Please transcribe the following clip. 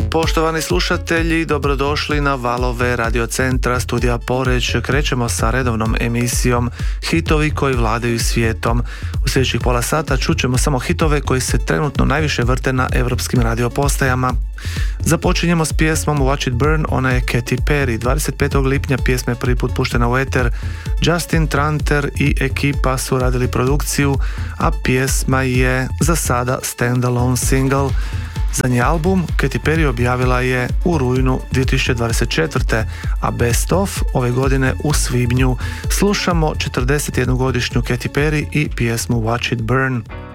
Poštovani slušatelji, dobrodošli na valove radiocentra Studija Poreč. Krećemo sa redovnom emisijom Hitovi koji vladaju svijetom. U sljedećih pola sata čućemo samo hitove koji se trenutno najviše vrte na europskim radiopostajama. Započinjemo s pjesmom Watch It Burn, ona je Katy Perry. 25. lipnja pjesma je prvi put puštena u eter. Justin Tranter i ekipa su radili produkciju, a pjesma je za sada standalone single. Zadnji album Katy Perry objavila je u rujnu 2024. a Best of ove godine u svibnju. Slušamo 41-godišnju Katy Perry i pjesmu Watch It Burn.